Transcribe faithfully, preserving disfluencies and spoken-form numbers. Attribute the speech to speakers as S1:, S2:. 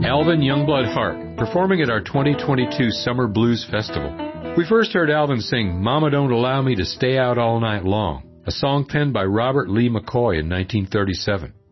S1: Alvin Youngblood Hart, performing at our twenty twenty-two Summer Blues Festival. We first heard Alvin sing Mama Don't Allow Me to Stay Out All Night Long, a song penned by Robert Lee McCoy in nineteen thirty-seven.